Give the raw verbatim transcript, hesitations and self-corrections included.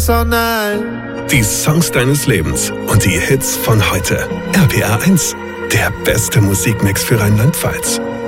Die Songs deines Lebens und die Hits von heute. R P R eins, der beste Musikmix für Rheinland-Pfalz.